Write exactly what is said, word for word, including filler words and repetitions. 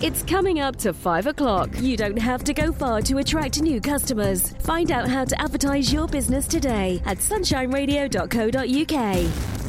It's coming up to five o'clock. You don't have to go far to attract new customers. Find out how to advertise your business today at sunshine radio dot co dot uk.